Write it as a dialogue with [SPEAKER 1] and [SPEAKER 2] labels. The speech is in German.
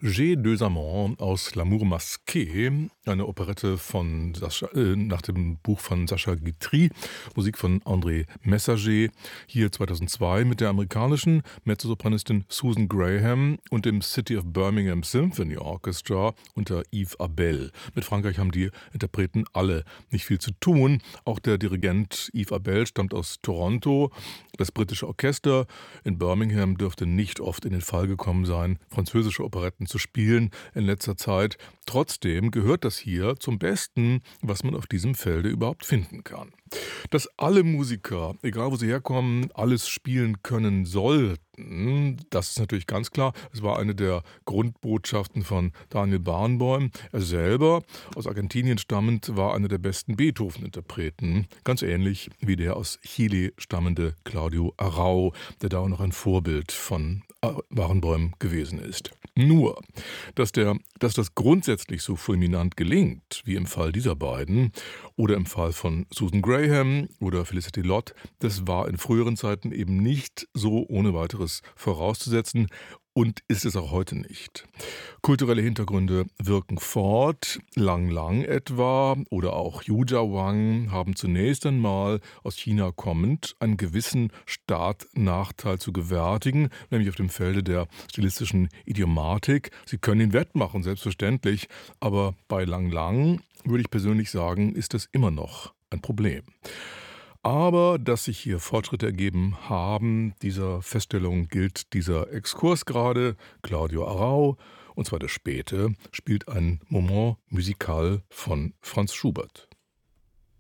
[SPEAKER 1] J'ai deux amants aus L'amour masqué, eine Operette von nach dem Buch von Sacha Guitry, Musik von André Messager, hier 2002 mit der amerikanischen Mezzosopranistin Susan Graham und dem City of Birmingham Symphony Orchestra unter Yves Abel. Mit Frankreich haben die Interpreten alle nicht viel zu tun. Auch der Dirigent Yves Abel stammt aus Toronto. Das britische Orchester in Birmingham dürfte nicht oft in den Fall gekommen sein, französische Operetten zu spielen in letzter Zeit. Trotzdem gehört das hier zum Besten, was man auf diesem Felde überhaupt finden kann. Dass alle Musiker, egal wo sie herkommen, alles spielen können sollten, das ist natürlich ganz klar. Es war eine der Grundbotschaften von Daniel Barenboim. Er selber, aus Argentinien stammend, war einer der besten Beethoven-Interpreten. Ganz ähnlich wie der aus Chile stammende Claudio Arrau, der da auch noch ein Vorbild von Barenboim gewesen ist. Nur, dass das grundsätzlich so fulminant gelingt, wie im Fall dieser beiden oder im Fall von Susan Graham oder Felicity Lott, das war in früheren Zeiten eben nicht so ohne weiteres vorauszusetzen und ist es auch heute nicht. Kulturelle Hintergründe wirken fort. Lang Lang etwa oder auch Yuja Wang haben zunächst einmal aus China kommend einen gewissen Startnachteil zu gewärtigen, nämlich auf dem Felde der stilistischen Idiomatik. Sie können ihn wettmachen, selbstverständlich, aber bei Lang Lang, würde ich persönlich sagen, ist das immer noch ein Problem. Aber dass sich hier Fortschritte ergeben haben, dieser Feststellung gilt dieser Exkurs gerade. Claudio Arrau, und zwar der Späte, spielt ein Moment musical von Franz Schubert.